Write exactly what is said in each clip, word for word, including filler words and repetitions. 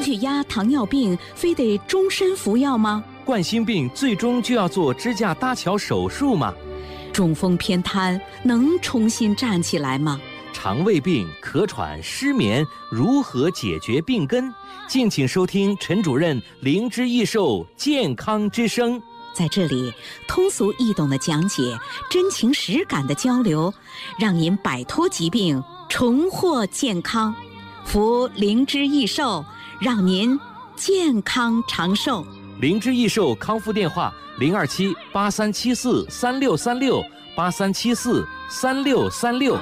血压、糖尿病非得终身服药吗？ 冠心病最终就要做支架搭桥手术吗？ 中风偏瘫能重新站起来吗？ 肠胃病、咳喘、失眠如何解决病根？敬请收听陈主任灵芝益寿健康之声。 在这里，通俗易懂的讲解，真情实感的交流，让您摆脱疾病，重获健康。服灵芝益寿，让您健康长寿。 灵芝益寿康复电话：零二七八三七四三六三六八三七四三六三六。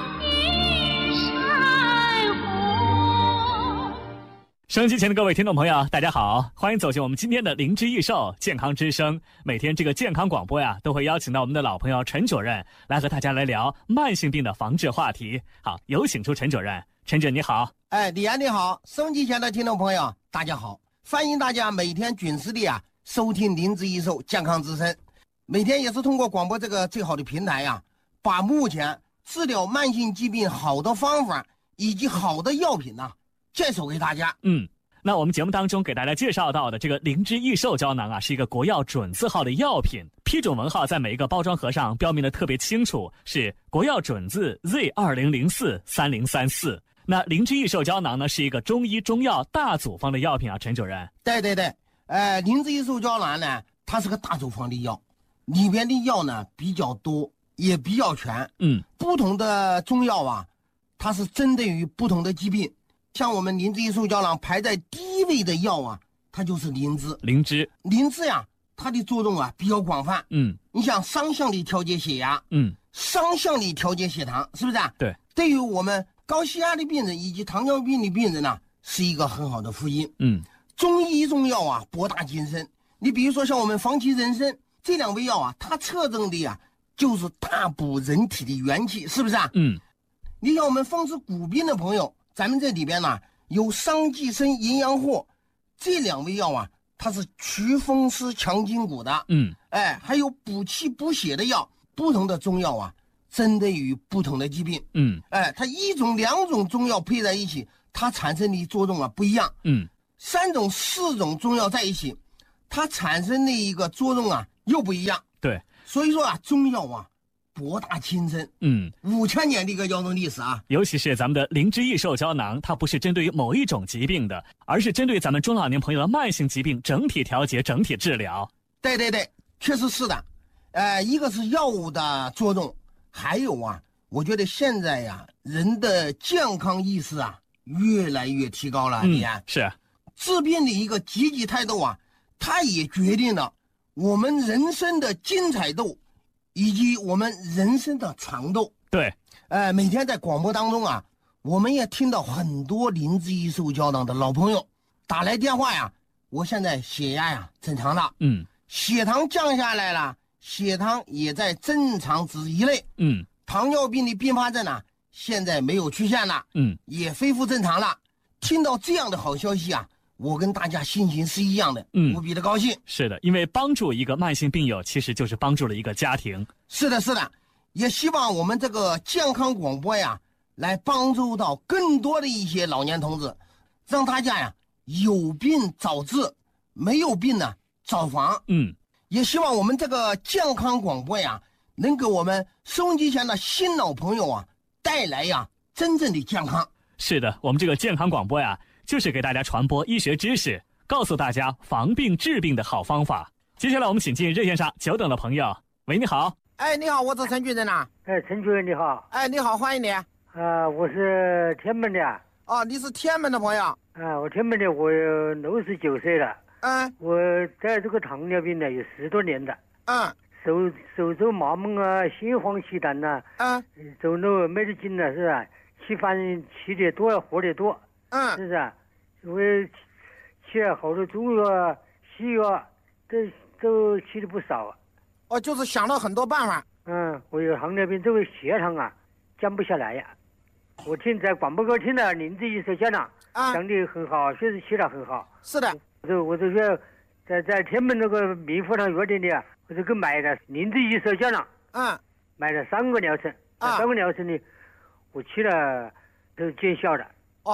收音机前的各位听众朋友，大家好，欢迎走进我们今天的灵芝益寿健康之声。每天这个健康广播呀，都会邀请到我们的老朋友陈主任来和大家来聊慢性病的防治话题。好，有请出陈主任。陈主任你好。 哎，李安你好，收音机前的听众朋友大家好，欢迎大家每天准时的啊收听灵芝益寿健康之声。每天也是通过广播这个最好的平台呀，把目前治疗慢性疾病好的方法以及好的药品呢、啊介绍给大家。 嗯，那我们节目当中给大家介绍到的这个灵芝益寿胶囊啊，是一个国药准字号的药品，批准文号在每一个包装盒上标明的特别清楚，是国药准字 Z 二零零四三零三四。那灵芝益寿胶囊呢，是一个中医中药大组方的药品啊，陈主任。 对对对，呃，灵芝益寿胶囊呢，它是个大组方的药，里边的药呢比较多，也比较全。 嗯， 不同的中药啊，它是针对于不同的疾病。像我们灵芝益寿胶囊排在第一位的药啊，它就是灵芝。 灵芝， 灵芝呀，它的作用啊比较广泛。 嗯， 你像双向的调节血压， 嗯， 双向的调节血糖，是不是啊？ 对。 对于我们高血压的病人以及糖尿病的病人呢，是一个很好的福音。 嗯， 中医中药啊，博大精深。你比如说像我们防其人参这两味药啊，它侧重的呀就是大补人体的元气，是不是啊？ 嗯， 你像我们风湿骨病的朋友。咱们这里边呢有桑寄生营养货这两味药啊，它是祛风湿强筋骨的。 嗯， 哎，还有补气补血的药，不同的中药啊，针对于不同的疾病。 嗯， 哎，它一种两种中药配在一起，它产生的作用啊不一样。 嗯， 三种四种中药在一起，它产生的一个作用啊又不一样。 对， 所以说啊，中药啊博大精深， 嗯， 五千年的一个药用历史啊。 尤其是咱们的灵芝益寿胶囊，它不是针对于某一种疾病的，而是针对咱们中老年朋友的慢性疾病整体调节、整体治疗。 对对对，确实是的。呃，一个是药物的作用，还有啊，我觉得现在呀，人的健康意识啊越来越提高了。你看、 嗯，是治病的一个积极态度啊，它也决定了我们人生的精彩度。以及我们人生的长度。 对， 呃，每天在广播当中啊，我们也听到很多灵芝益寿胶囊的老朋友打来电话呀，我现在血压呀正常了， 嗯， 血糖降下来了，血糖也在正常值以内， 嗯， 糖尿病的并发症啊，现在没有出现了， 嗯， 也恢复正常了。听到这样的好消息啊，我跟大家心情是一样的， 嗯， 无比的高兴。 是的，因为帮助一个慢性病友，其实就是帮助了一个家庭。 是的，是的，也希望我们这个健康广播呀，来帮助到更多的一些老年同志，让大家呀有病早治，没有病呢早防。 嗯， 也希望我们这个健康广播呀，能给我们收音机前的新老朋友啊带来呀真正的健康。 是的，我们这个健康广播呀，就是给大家传播医学知识，告诉大家防病治病的好方法。接下来我们请进热线上久等的朋友。喂，你好。 哎，你好，我是陈主任呐。 哎，陈主任你好。 哎，你好，欢迎你。 呃，我是天门的。 哦，你是天门的朋友。 啊，我天门的，我六十九岁了。 嗯。 我在这个糖尿病呢有十多年了。 嗯。 手手肘麻木啊，心慌气短呐。 嗯。 走路没得劲了，是吧？吃饭吃的多，喝的多。 嗯。 是不是？我吃了好多中药、西药，都都吃的不少。 哦，就是想了很多办法。 嗯，我有糖尿病，这个血糖啊降不下来呀。我听在广播沟听了灵芝益寿胶囊， 啊， 讲的很好，确实吃的很好。 是的， 我就我就说，在在天门那个民福堂药店里啊，我就给买了灵芝益寿胶囊， 嗯， 买了三个疗程， 啊， 三个疗程呢，我吃了都见效了。 哦，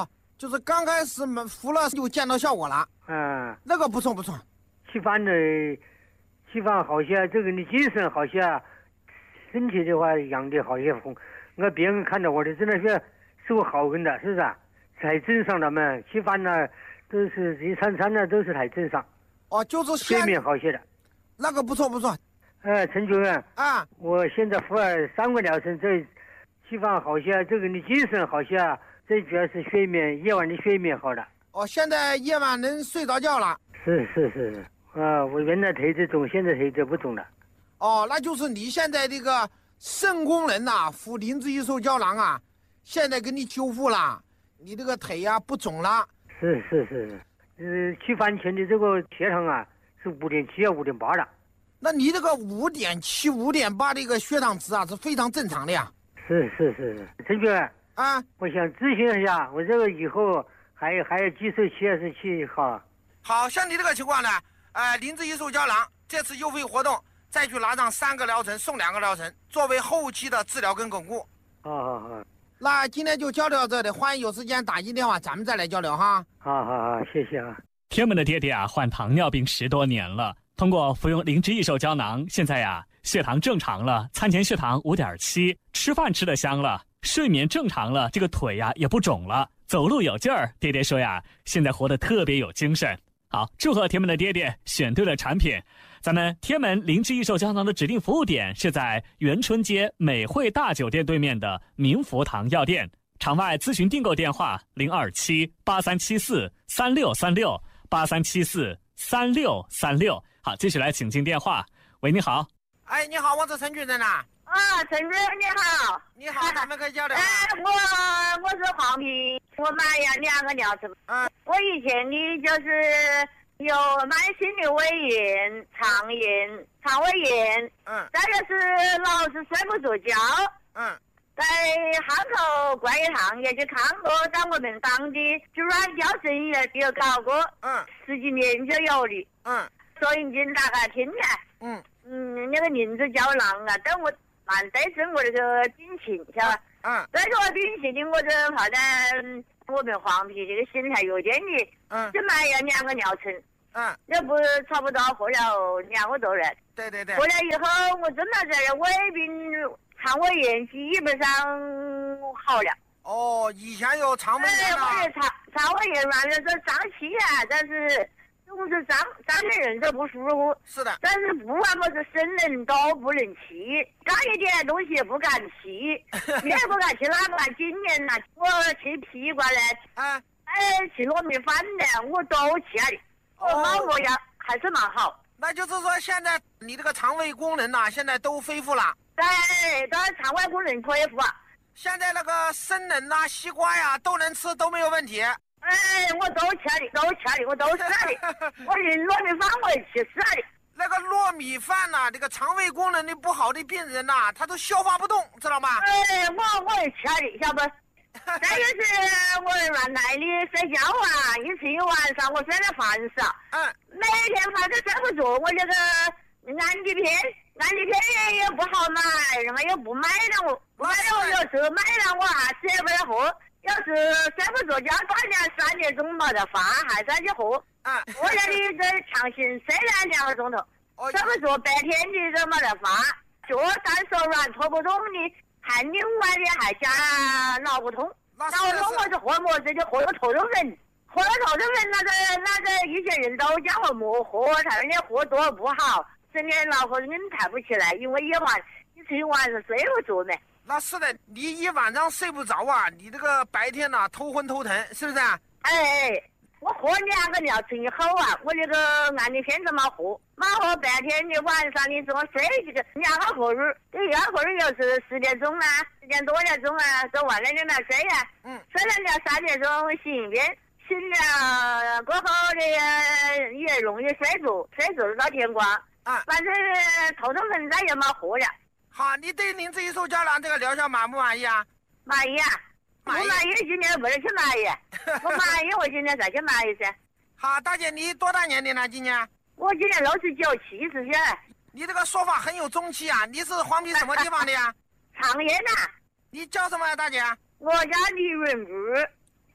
就是刚开始服了就见到效果了。 嗯， 那个不错不错。 吃饭的，吃饭好些，这个你精神好些，身体的话养的好些。我别人看到我的真的是是好人的，是不是？太正常了嘛，吃饭呢都是一餐餐呢都是太正常。 哦，就是睡眠好些的。 那个不错不错。 哎，陈主任啊， 我现在服了三个疗程，这吃饭好些，这个你精神好些，最主要是睡眠，夜晚的睡眠好了。 哦，现在夜晚能睡着觉了。 是是是是。啊，我原来腿子肿，现在腿子不肿了。 哦，那就是你现在这个肾功能呐、啊，服灵芝益寿胶囊啊，现在给你修复了，你这个腿呀、啊、不肿了。 是是是是，呃，吃饭前的这个血糖啊是五点七啊五点八了。 那你这个五点七、五点八的一个血糖值啊是非常正常的呀。 是是是是，陈主任啊， 我想咨询一下，我这个以后还还要继续吃还是去好？ 好像你这个情况呢，呃，灵芝益寿胶囊这次优惠活动，再去拿上三个疗程送两个疗程，作为后期的治疗跟巩固。 好好好， 那今天就交流到这里，欢迎有时间打进电话，咱们再来交流哈。 好好好，谢谢啊。 天门的爹爹啊，患糖尿病十多年了，通过服用灵芝益寿胶囊，现在呀、啊、血糖正常了，餐前血糖五点七，吃饭吃得香了，睡眠正常了，这个腿呀也不肿了，走路有劲儿。爹爹说呀，现在活得特别有精神。好，祝贺天门的爹爹选对了产品。咱们天门灵芝益寿胶囊的指定服务点是在元春街美汇大酒店对面的明福堂药店，场外咨询订购电话零二七八三七四三六三六八三七四三六三六。好，继续来请进电话。喂，你好。 哎，你好，我是陈主任呐。 啊，陈主任你好。 你好，咱们可以交流。 哎，我我是黄皮，我买了两个疗程。 嗯， 我以前的就是有慢性的胃炎、肠炎、肠胃炎。 嗯。 再就是老是睡不着觉。 嗯。 在汉口观音堂也去看过，在我们当地就软调生也有搞过。 嗯。 十几年就有的。 嗯。 收音机大概听的。 嗯。 嗯，那个灵芝胶囊啊，但我蛮对症我这个病情，晓得吧？ 嗯。 但是我病情的，我这好像我们黄皮这个心还有点的。 嗯。 就买了两个疗程。 嗯。 要不差不多喝了两个多月。 对对对。 喝了以后，我真的这胃病、肠胃炎基本上好了。 哦，以前有肠胃炎啊。 哎，我的肠肠胃炎完了这胀气啊，但是。总是胀胀的人都不舒服， 是的， 但是不管我是生人都不能吃，干一点东西也不敢吃，也不敢吃哪个。今年呐、啊，我吃皮瓜嘞， 哎哎，吃糯米饭的，我都吃了，我老模样还是蛮好。 那就是说，现在你这个肠胃功能呐、啊，现在都恢复了。 对，都肠胃功能恢复啊。 现在那个生冷呐、西瓜呀都能吃，都没有问题。 哎，我都吃了，都吃了，我都吃了。我连糯米饭我也吃死了。 那个糯米饭呐、啊，这个肠胃功能的不好的病人呐、啊，他都消化不动，知道吗？ 哎，我我也吃了，晓得不？再就是我原来的睡觉啊，一吃一晚上我睡得烦死啊。 嗯。 每天反正睡不着，我这个安迪片，安迪片也也不好买，人家又不买了我，买了我有时候买了我还舍不得喝。要是睡不着觉，大点三点钟没得饭，还再去喝。 啊， 我那里在强行睡了两个钟头，睡不着，白天的都没得饭，脚酸手软拖不动的，还另外的还加脑骨痛。脑骨痛我是喝么子就喝了头痛粉，喝了头痛粉，那个那个一些人都叫我莫喝，他说你喝多不好，真的脑壳硬抬不起来，因为一晚一吃一晚上睡不着呢。 那是的，你一晚上睡不着啊，你这个白天呐、啊、头昏头疼，是不是啊？ 哎，我喝两个疗程以后啊，我那个安利片都没喝，没喝白天的晚上的怎么睡这个两个合日，这两个合日有时十点钟啊，十点多点钟啊，就晚了就来睡啊。嗯。睡了两三点钟醒一遍，醒了过后的也容易睡着，睡着到天光。啊。反正头痛粉再也没喝了。 好，你对灵芝益寿胶囊这个疗效满不满意啊？ 满意啊！我满意，今年不能去买呀。我满意，我今年再去买一噻。 好，大姐，你多大年龄了？今年？ 我今年六十九，七十岁。 你这个说法很有中气啊！你是黄皮什么地方的呀？ 长垣呐。 你叫什么呀，大姐？ 我叫李润珠，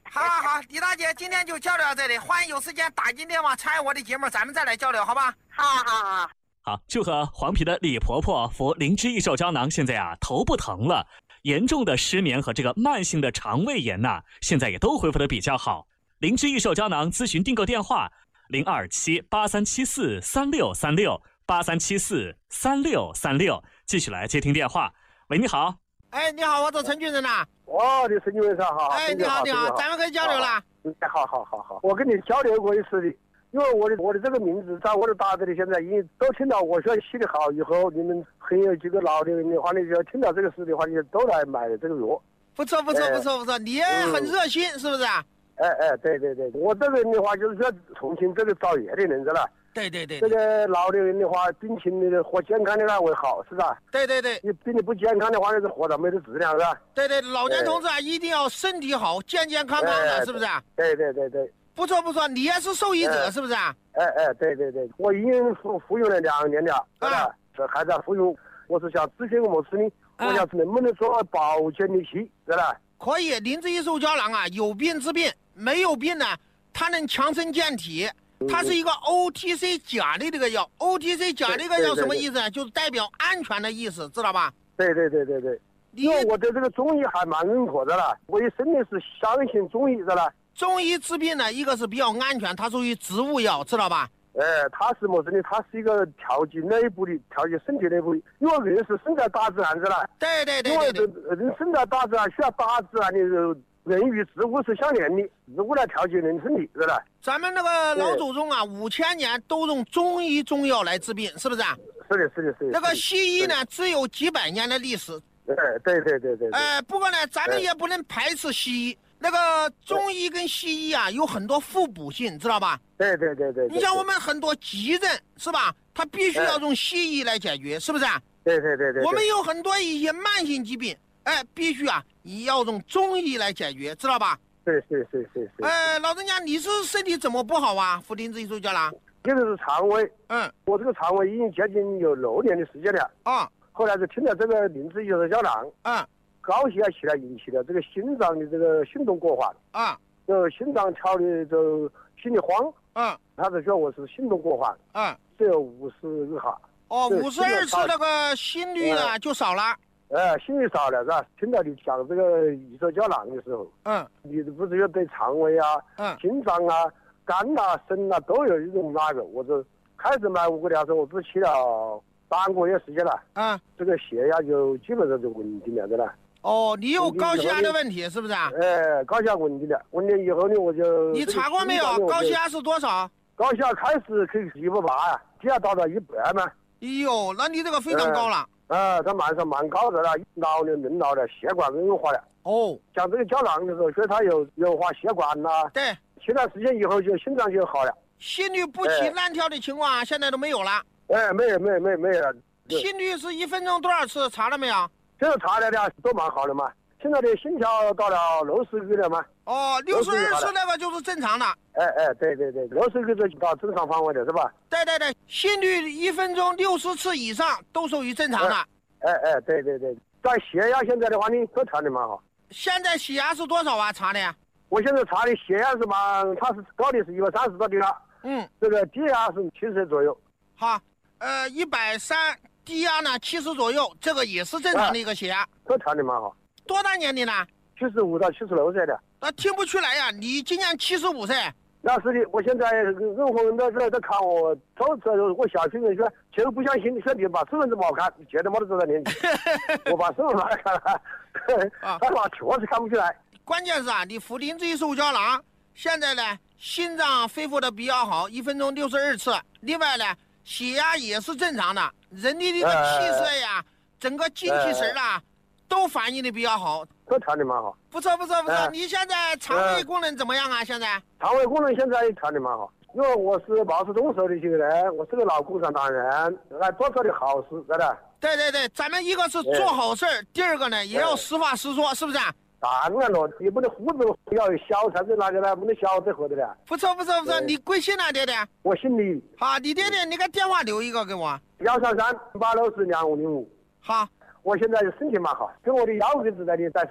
好好好，李大姐，今天就交流到这里，欢迎有时间打进电话参与我的节目，咱们再来交流，好吧？ 好好好。 好，祝贺黄陂的李婆婆服灵芝益寿胶囊，现在啊头不疼了，严重的失眠和这个慢性的肠胃炎呐、啊，现在也都恢复的比较好。灵芝益寿胶囊咨询订购电话：零二七八三七四三六三六八三七四三六三六。继续来接听电话。喂，你好。 哎，你好，我是陈俊仁呐。 哦，你陈俊仁好。 哎，你好，你好，咱们可以交流了。 哎，好好好好，我跟你交流过一次的。因为我的我的这个名字在我的大这里，现在已经都听到我说起的好以后，你们很有几个老的人的话，你就听到这个事的话，你都来买这个药。 不错不错不错不错，你也很热心，嗯、是不是啊？ 哎哎，对对对，我这个人的话就是说重庆这个造业的人，知道吧？ 对对对。 这个老的人的话，病情的活健康的那为好，是吧？ 对对对。 你病的不健康的话，那是活到没得质量，是吧？ 对对，老年同志啊，一定要身体好，健健康康的，是不是啊？ 对对对对。 不错不错，你也是受益者， 哎、 是不是啊？ 哎哎，对对对，我已经服服用了两年了，啊，这还在服用。我是想咨询我是你，我想能不能做保健的期，知道吧？ 可以，灵芝益寿胶囊啊，有病治病，没有病呢，它能强身健体。它是一个 O T C 甲的这个药 ，O T C 甲这个药什么意思呢？就是代表安全的意思，知道吧？ 对对对对对。因为我对这个中医还蛮认可的了，我也真的是相信中医，知道吧？ 中医治病呢，一个是比较安全，它属于植物药，知道吧？ 哎，它是么子的？它是一个调节内部的，调节身体内部的。因为人是生在大自然，知道吧？ 对对对对对。 因为人生在大自然，需要大自然的人与植物是相连的，植物来调节人身体，知道吧？ 咱们那个老祖宗啊，五千年都用中医中药来治病，是不是啊？ 是的，是的，是的。 那个西医呢，只有几百年的历史。 哎，对对对对。 哎，不过呢，咱们也不能排斥西医。那个中医跟西医啊，有很多互补性，知道吧？ 对对对对。 你像我们很多急症是吧？它必须要用西医来解决，是不是啊？ 对对对对。 我们有很多一些慢性疾病，哎，必须啊，也要用中医来解决，知道吧？ 对对对对对。 哎，老人家，你是身体怎么不好啊？服灵芝益寿胶囊？ 这个是肠胃。 嗯。 我这个肠胃已经接近有六年的时间了。 啊。 后来就听了这个灵芝益寿胶囊。 嗯。 高血压起来引起的这个心脏的这个心动过缓啊， 就心脏跳的就心里慌啊， 他就说我是心动过缓啊， 只有五十以下哦，五十二次那个心率呢、嗯、就少了， 哎，心率少了是吧？听到你讲这个益寿胶囊的时候， 嗯， 你不是要对肠胃啊、 嗯、 心脏啊、肝啊、肾啊都有一种那个，我就开始买五个疗程，我只吃了三个月时间了， 嗯， 这个血压就基本上就稳定了，对吧？ 哦，你有高血压的问题是不是啊？ 哎，高血压稳定了，稳定以后呢，我就你查过没有？高血压是多少？ 高血压开始可以一百八呀，血压达到一百嘛。 哎呦，那你这个非常高了。 啊，它慢上蛮高的了，老了人老了，血管硬化了。 哦， 像这个胶囊的时候，所以它有软化血管呐、啊。 对， 吃段时间以后就心脏就好了。 心率不起乱跳的情况、啊、现在都没有了。 哎，没有没有没有没有了。 心率是一分钟多少次？查了没有？ 这个查了的都蛮好的嘛。现在的心跳到了六十个了嘛？ 哦，六十二次那个就是正常的。 哎哎，对对对，六十个就到正常范围了，是吧？ 对对对，心率一分钟六十次以上都属于正常的。 哎哎，对对对，但血压现在的话呢，都查的蛮好。 现在血压是多少啊？查的？ 我现在查的血压是嘛，它是高的是一百三十多的了。 嗯，这个低压是七十左右。 好，呃，一百三，低压呢七十左右，这个也是正常的一个血压。 都查的蛮好。 多大年龄呢？ 七十五到七十六岁的。 那听不出来呀、啊，你今年七十五岁。 那是的，我现在任何人都在在看我，都知道我小区人说，就不相信身体把身份证把我看，绝对没得多大年纪。我把身份证看了，他说确实看不出来。 关键是啊，你服灵芝益寿胶囊，现在呢心脏恢复的比较好，一分钟六十二次。另外呢，血压也是正常的，人的这个气色呀，呃、整个精气神啊。呃都反应的比较好， 都调的蛮好， 不错不错不错。呃、你现在肠胃功能怎么样啊？现在肠胃功能现在调的蛮好，因为我是毛泽东时候的一个人，我是个老共产党人，来多做点好事，对吧？ 对对对，咱们一个是做好事儿，第二个呢也要实话实说，是不是？ 当然了，你不能胡子要有小才子那个呢，不能小子喝的了。 不错不错不错，你贵姓啊，爹爹？ 我姓李。 好，李爹爹，你个电话留一个给我。 幺三三八六四两五零五。 好。 我现在身体蛮好，跟我的腰一直在的在升值。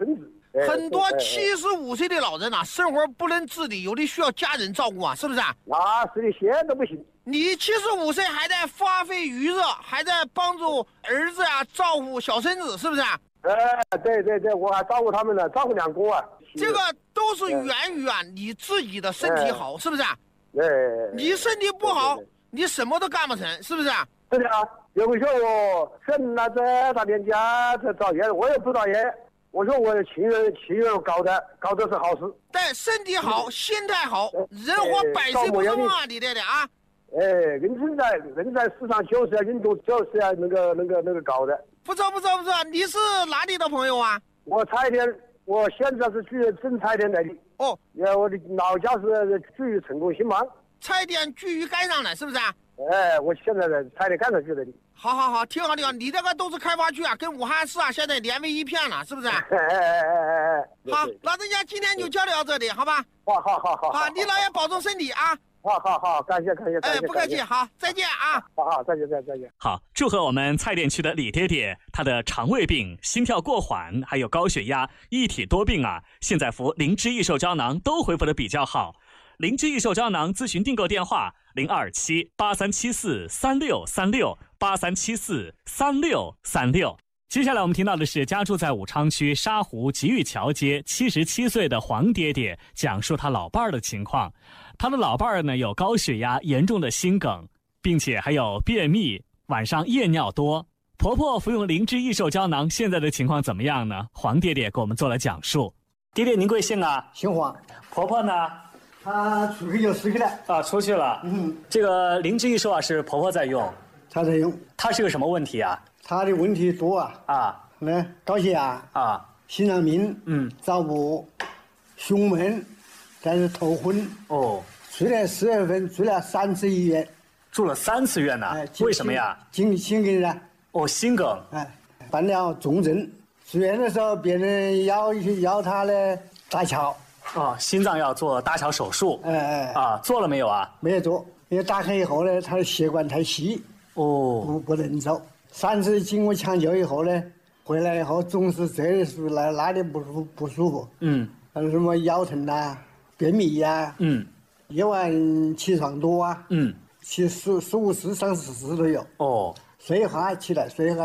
很多七十五岁的老人啊，生活不能自理，有的需要家人照顾啊，是不是啊？ 啊，是的，现在都不行。 你七十五岁还在发挥余热，还在帮助儿子啊，照顾小孙子，是不是啊？ 哎，对对对，我还照顾他们呢，照顾两个啊。 这个都是源于啊你自己的身体好，是不是啊？ 哎， 你身体不好，你什么都干不成，是不是啊？ 是的啊，有个说我生了在他们家在找烟，我也不找烟。我说我情愿情愿搞的搞的是好事。 对，身体好，心态好，人活百岁不容啊，你对的啊。 哎，人生在人在世上就是要人多就是要那个那个那个搞的。 不错不错不错，你是哪里的朋友啊？ 我柴田，我现在是居正柴田那里。 哦， 呃，我的老家是居于成功新房。 柴田居于街上了，是不是啊？ 哎，我现在在柴田干上去那里。 好好好，挺好的，你这个都是开发区啊，跟武汉市啊现在连为一片了，是不是？ 哎哎哎哎哎。 好，老人家今天就交流到这里，好吧？ 好好好好。 好，你老爷保重身体啊。 好好好，感谢感谢感谢。 哎，不客气，好，再见啊。 好好，再见再见再见。 好，祝贺我们蔡甸区的李爹爹，他的肠胃病、心跳过缓，还有高血压，一体多病啊，现在服灵芝益寿胶囊都恢复的比较好。灵芝益寿胶囊咨询订购电话：零二七八三七四三六三六八三七四三六三六。接下来我们听到的是家住在武昌区沙湖吉裕桥街七十七岁的黄爹爹讲述他老伴儿的情况。他的老伴儿呢有高血压、严重的心梗，并且还有便秘，晚上夜尿多。婆婆服用灵芝益寿胶囊，现在的情况怎么样呢？黄爹爹给我们做了讲述。爹爹，您贵姓啊？ 姓黄。 婆婆呢？ 她出去就出去了。 啊，出去了。 嗯， 这个灵芝益寿啊是婆婆在用。 她在用。 她是个什么问题啊？ 她的问题多啊。 啊。 那高血压啊， 心脏病， 嗯， 早搏，胸闷，再是头昏。 哦。 去年四月份住了三次医院。 住了三次院呢？哎，为什么呀？ 心心梗呢？ 哦，心梗。 哎，办了重症。住院的时候，别人要要他的搭桥。 哦，心脏要做搭桥手术。 哎哎。 啊，做了没有啊？ 没有做，因为打开以后呢，他的血管太细。 哦。 不不能走。三次经过抢救以后呢，回来以后总是这里是那哪里不舒不舒服。 嗯。 还什么腰疼呐、便秘呀。 嗯。 夜晚起床多啊。 嗯。 起十十五次、三十次都有。 哦。 睡一下起来，睡一下